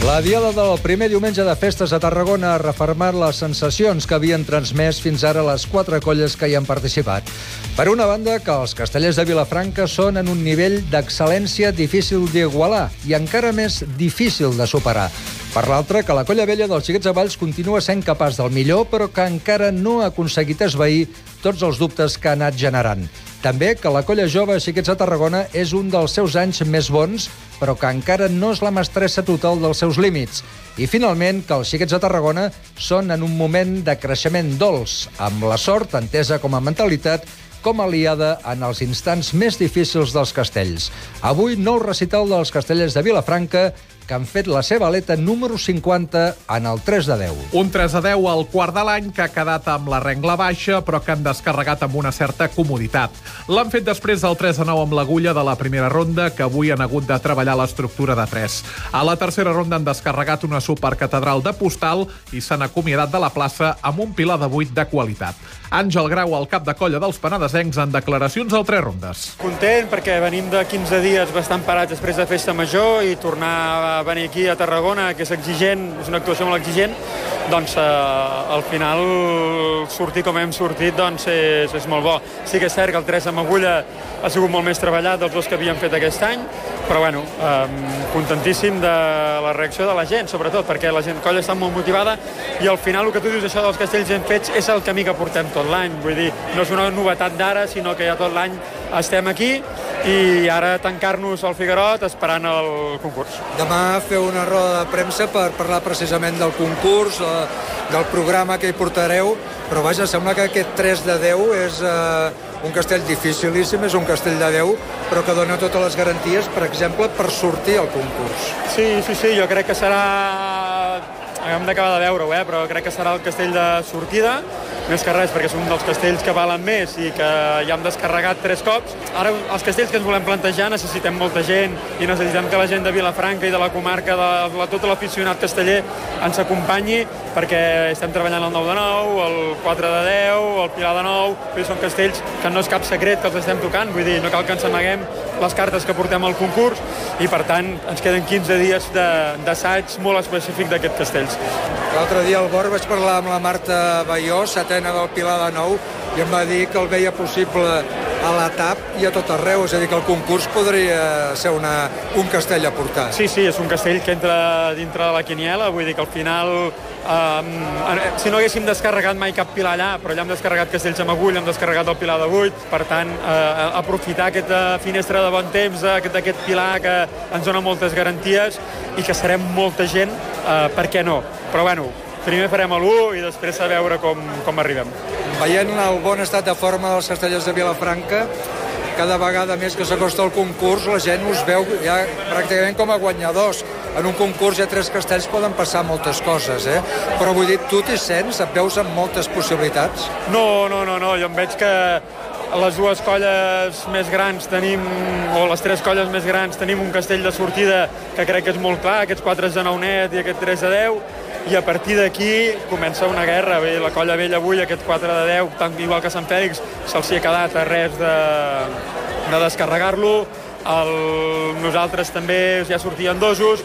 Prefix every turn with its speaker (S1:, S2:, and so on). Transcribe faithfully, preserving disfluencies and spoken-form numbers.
S1: La diada del primer diumenge de festes a Tarragona ha refermat les sensacions que havien transmès fins ara les quatre colles que hi han participat. Per una banda, que els castellers de Vilafranca són en un nivell d'excel·lència difícil d'igualar i encara més difícil de superar. Per l'altra, que la colla vella dels Xiquets de Valls continua sent capaç del millor, però que encara no ha aconseguit esvair tots els dubtes que ha anat generant. També que la colla jove Xiquets de Tarragona és un dels seus anys més bons, però que encara no és la mestressa total dels seus límits. I, finalment, que els Xiquets de Tarragona són en un moment de creixement dolç, amb la sort entesa com a mentalitat, com a aliada en els instants més difícils dels castells. Avui, nou recital dels castellers de Vilafranca, que han fet la seva aleta número cinquanta en el tres de deu.
S2: Un tres a deu al quart de l'any que ha quedat amb la rengla baixa, però que han descarregat amb una certa comoditat. L'han fet després del tres a nou amb l'agulla de la primera ronda, que avui han hagut de treballar l'estructura de tres. A la tercera ronda han descarregat una supercatedral de postal i s'han acomiadat de la plaça amb un pilar de vuit de qualitat. Àngel Grau, el cap de colla dels penedesencs, en declaracions al tres rondes.
S3: Content perquè venim de quinze dies bastant parats després de festa major i tornar a venir aquí a Tarragona, que és exigent, és una actuació molt exigent, doncs eh, al final sortir com hem sortit doncs és, és molt bo. Sí que és cert que el tres amb agulla ha sigut molt més treballat dels dos que havíem fet aquest any, però bueno, eh, contentíssim de la reacció de la gent, sobretot, perquè la gent colla està molt motivada i al final el que tu dius, això dels castells ben fets, és el camí que portem tot l'any. Vull dir, no és una novetat d'ara, sinó que ja tot l'any estem aquí i ara tancar-nos al Figuerot esperant el concurs.
S4: Demà feu una roda de premsa per parlar precisament del concurs, eh, del programa que hi portareu, però vaja, sembla que aquest tres de deu és eh, un castell dificilíssim, és un castell de deu, però que dona totes les garanties, per exemple, per sortir al concurs.
S3: Sí, sí, sí, jo crec que serà... Hem d'acabar de veure-ho, eh? Però crec que serà el castell de sortida, més que res, perquè és un dels castells que valen més i que ja hem descarregat tres cops. Ara, els castells que ens volem plantejar necessitem molta gent i necessitem que la gent de Vilafranca i de la comarca, de, de tot l'aficionat casteller, ens acompanyi, perquè estem treballant el nou de nou, el quatre de deu, el pilar de nou, però són castells que no és cap secret que els estem tocant, vull dir, no cal que ens amaguem les cartes que portem al concurs i, per tant, ens queden quinze dies d'assaig molt específic d'aquests castells.
S4: L'altre dia al Bor vaig parlar amb la Marta Baió, setena del Pilar de Nou, i em va dir que el veia possible a la T A P i a tot arreu, és a dir, que el concurs podria ser una, un castell a portar.
S3: Sí, sí, és un castell que entra dintre de la quiniela, vull dir que al final, eh, si no haguéssim descarregat mai cap pilar allà, però ja hem descarregat castells amb agulla, hem descarregat el pilar de vuit, per tant, eh, aprofitar aquesta finestra de bon temps d'aquest pilar que ens dona moltes garanties i que serem molta gent, eh, per què no? Però bueno, primer farem l'u i després a veure com, com arribem.
S4: Veient el bon estat de forma dels castellers de Vilafranca, cada vegada més que s'acosta el concurs, la gent us veu ja pràcticament com a guanyadors. En un concurs ja tres castells poden passar moltes coses, eh? Però vull dir, tu t'hi sents? Et veus amb moltes possibilitats?
S3: No, no, no, no. Jo em veig que les dues colles més grans tenim, o les tres colles més grans, tenim un castell de sortida que crec que és molt clar, aquests quatre de nou net i aquest tres de deu, i a partir d'aquí comença una guerra. Bé, la colla vella avui, aquest quatre de deu, tant igual que Sant Fèlix, se'ls hi ha quedat a res de, de descarregar-lo. El, nosaltres també ja sortien dosos,